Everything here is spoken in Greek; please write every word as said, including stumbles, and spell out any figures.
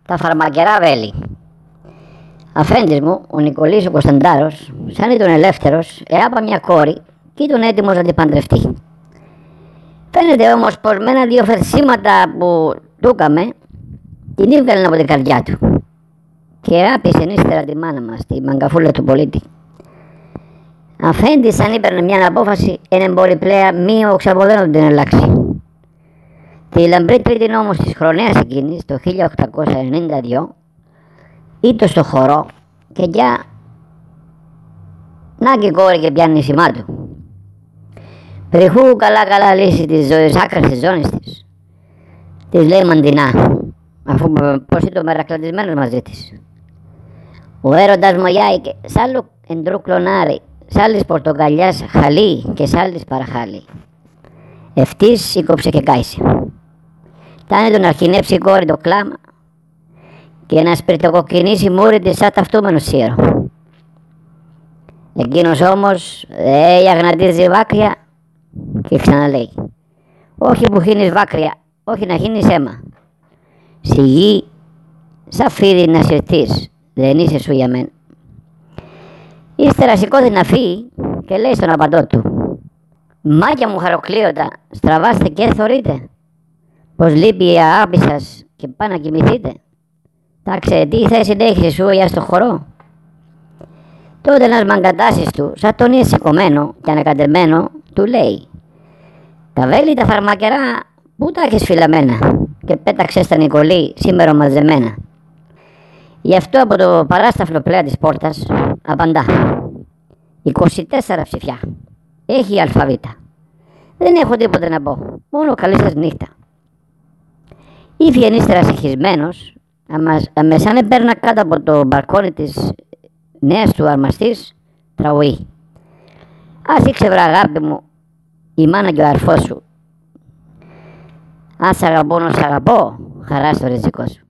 τα φαρμακερά βέλη. Αφέντης μου, ο Νικολής ο Κωνσταντάρος, σαν ήταν ελεύθερος, εάπα μια κόρη και ήταν έτοιμος να την παντρευτεί. Φαίνεται όμως πως με ένα-δύο φερσίματα που του έκαμε, την έβγαλε από την καρδιά του και ράπησε ύστερα τη μάνα μας, τη μαγκαφούλα του πολίτη. Αφέντης, αν έπαιρνε μια απόφαση, είναι μπορεί πλέον μη οξαβολένο να την αλλάξει. Τη λαμπρή τρίτη όμως της χρονιάς εκείνης, το χίλια οκτακόσια ενενήντα δύο, ήτο στο χορό και για να και κόρη και πιάνει σημά του. Πριχού καλά καλά λύσει της ζωής άκρας της ζώνης της. Της λέει μαντινά, αφού πως ήταν μερακλατισμένος μαζί της. Ο έρωτας μου γιάηκε, σ' άλλο εντρού κλονάρι, σ' άλλης πορτοκαλιάς χαλί και σ' άλλης παραχάλι. Ευτής σήκωψε και κάησε. Τάνε τον αρχινέψει η κόρη το κλάμα και να σπιρτοκοκκινήσει μούρη της σαν ταυτούμενο σύρο. Εκείνος όμως ε, αγναντίζει βάκρια και ξαναλέει, όχι που χύνεις βάκρια, όχι να χύνεις αίμα. Στη γη σαν φίδι να συρτείς, δεν είσαι σου για μένα. Ύστερα σηκώθηκε να φύγει και λέει στον απαντό του, μάκια μου χαροκλείωτα, στραβάστε και θωρείτε, πως λείπει η αγάπη σας και πάνε να κοιμηθείτε. Τάξε, τι θέση έχεις σου για στο χορό. Τότε ένας μαγκατάσης του, σαν τον είναι σηκωμένο και ανακατεμένο, του λέει, τα βέλη τα φαρμακερά πού τα έχεις φυλαμένα, και πέταξε στα Νικολή σήμερα μαζεμένα. Γι' αυτό από το παράσταφλο πλέα της πόρτας απαντά, είκοσι τέσσερα ψηφιά, έχει η αλφαβήτα. Δεν έχω τίποτε να πω, μόνο καλή σας νύχτα. Ήφιεν ύστερα συγχυσμένος, αμέ σαν έπαιρνα κάτω από το μπαλκόνι της νέας του αρμαστής, τραγουεί. Ας ήξευρα αγάπη μου, η μάνα και ο αρφός σου. Αν σ' αγαπώ να σ' αγαπώ, χαρά στο ριζικό σου.